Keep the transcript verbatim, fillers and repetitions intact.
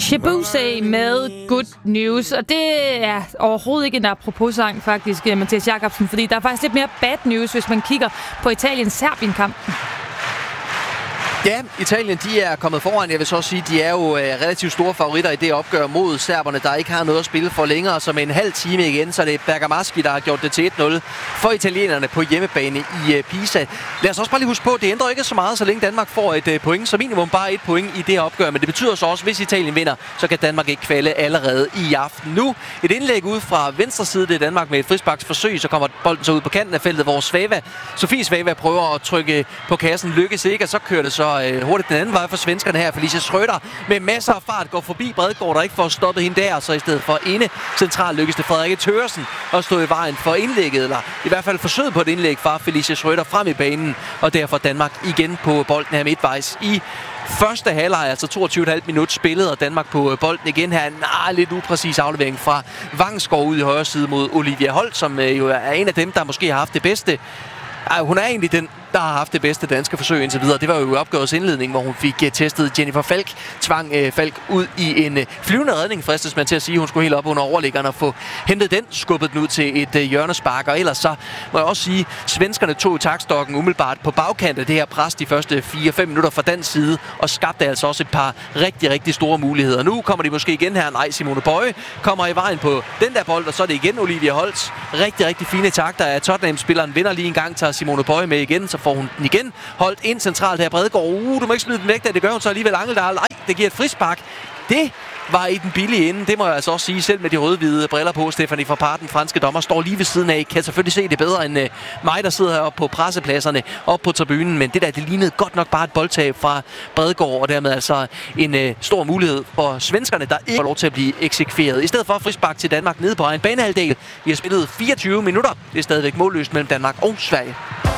Shaboozey med Good News, og det er overhovedet ikke en apropos-sang faktisk, Mathias Jakobsen, fordi der er faktisk lidt mere bad news, hvis man kigger på Italien-Serbien-kampen. Ja, Italien de er kommet foran. Jeg vil så sige, de er jo øh, relativt store favoritter i det opgør mod serberne, der ikke har noget at spille for længere. Så med en halv time igen, så det er Bergamaschi, der har gjort det til et nul for italienerne på hjemmebane i øh, Pisa. Lad os også bare lige huske på, det ændrer ikke så meget, så længe Danmark får et øh, point. Så minimum bare et point i det opgør. Men det betyder så også, hvis Italien vinder, så kan Danmark ikke kvalde allerede i aften. Nu et indlæg ud fra venstre side, det er Danmark med et frisparksforsøg. Så kommer bolden så ud på kanten af feltet, hvor Svava, Sofie Svava prøver at trykke på kassen. Lykkes ikke, og så kører det så hurtigt den anden vej for svenskerne her. Felicia Schröder med masser af fart går forbi Bredgaard, der ikke får stoppet hende der. Så i stedet for inde central lykkes det Frederikke Thøresen at stå i vejen for indlægget, eller i hvert fald forsøget på et indlæg fra Felicia Schröder frem i banen. Og derfor Danmark igen på bolden her midtvejs i første halvleg, altså toogtyve komma fem minut spillet, og Danmark på bolden igen her. Nej, lidt upræcis aflevering fra Vangsgaard ud i højre side mod Olivia Holt, som jo er en af dem, der måske har haft det bedste. Ej, hun er egentlig den, der har haft det bedste danske forsøg indtil videre. Det var jo opgørets indledning, hvor hun fik uh, testet Jennifer Falk, tvang uh, Falk ud i en uh, flyvende redning, fristes man til at sige. Hun skulle helt op under overliggeren og få hentet den, skubbet den ud til et uh, hjørnespark. Og ellers så må jeg også sige, svenskerne tog i taktstokken umiddelbart på bagkant af det her pres de første fire fem minutter fra den side, og skabte altså også et par rigtig, rigtig store muligheder. Nu kommer de måske igen her. Nej, Simone Bøje kommer i vejen på den der bold, og så er det igen Olivia Holt. Rigtig, rigtig fine takter af Tottenham-spilleren. Vinder lige en gang, tager Simone Bøje med igen, så får hun den igen. Holdt ind centralt her. Bredgaard. Uh, du må ikke smide den væk, da det gør hun så alligevel. Angeldal. Nej, det giver et frispark. Det var i den billige ende. Det må jeg altså også sige, selv med de rød-hvide briller på. Stephanie Frappart, den franske dommer, står lige ved siden af. Kan selvfølgelig se det bedre end uh, mig, der sidder heroppe på pressepladserne, op på tribunen. Men det der, det lignede godt nok bare et boldtab fra Bredgaard, og dermed altså en uh, stor mulighed for svenskerne, der ikke får lov til at blive eksekveret. I stedet for frispark til Danmark nede på egen banehalvdel. Vi har spillet fireogtyve minutter. Det er stadigvæk målløst mellem Danmark og Sverige.